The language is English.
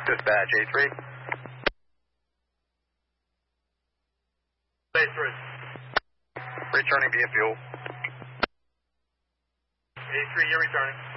Dispatch, A3. A3. Returning via fuel. A3, you're returning.